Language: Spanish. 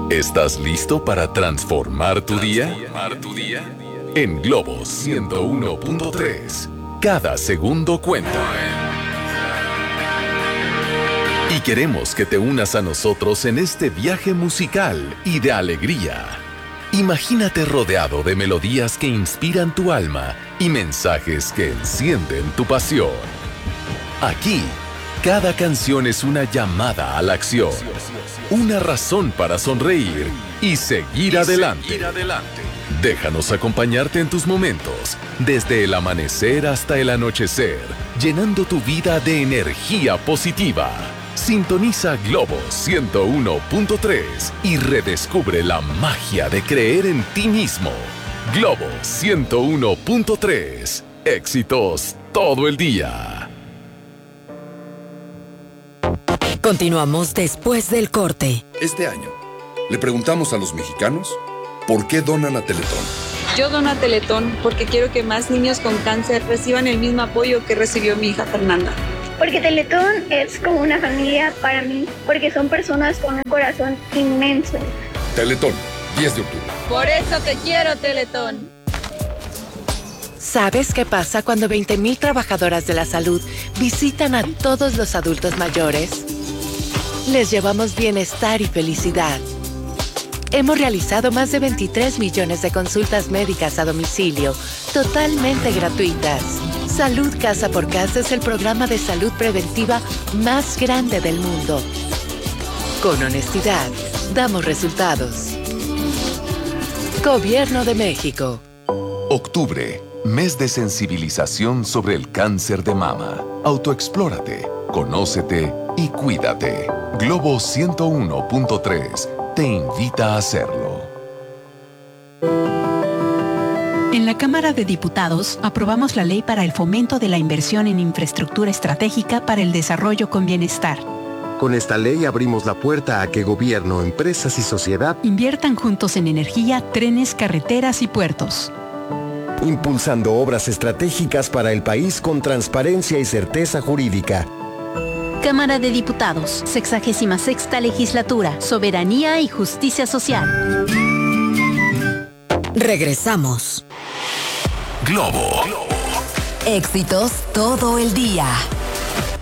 ¿Estás listo para transformar tu día? En Globo 101.3, cada segundo cuenta. Y queremos que te unas a nosotros en este viaje musical y de alegría. Imagínate rodeado de melodías que inspiran tu alma y mensajes que encienden tu pasión. Aquí, cada canción es una llamada a la acción, una razón para sonreír y seguir adelante. Déjanos acompañarte en tus momentos, desde el amanecer hasta el anochecer, llenando tu vida de energía positiva. Sintoniza Globo 101.3 y redescubre la magia de creer en ti mismo. Globo 101.3. Éxitos todo el día. Continuamos después del corte. Este año, le preguntamos a los mexicanos por qué donan a Teletón. Yo dono a Teletón porque quiero que más niños con cáncer reciban el mismo apoyo que recibió mi hija Fernanda. Porque Teletón es como una familia para mí, porque son personas con un corazón inmenso. Teletón, 10 de octubre. Por eso te quiero, Teletón. ¿Sabes qué pasa cuando 20,000 trabajadoras de la salud visitan a todos los adultos mayores? Les llevamos bienestar y felicidad. Hemos realizado más de 23 millones de consultas médicas a domicilio, totalmente gratuitas. Salud Casa por Casa es el programa de salud preventiva más grande del mundo. Con honestidad, damos resultados. Gobierno de México. Octubre, mes de sensibilización sobre el cáncer de mama. Autoexplórate, conócete y cuídate. Globo 101.3 te invita a hacerlo. En la Cámara de Diputados aprobamos la ley para el fomento de la inversión en infraestructura estratégica para el desarrollo con bienestar. Con esta ley abrimos la puerta a que gobierno, empresas y sociedad inviertan juntos en energía, trenes, carreteras y puertos. Impulsando obras estratégicas para el país con transparencia y certeza jurídica. Cámara de Diputados, 66ª Legislatura, Soberanía y Justicia Social. Regresamos. Globo. Éxitos todo el día.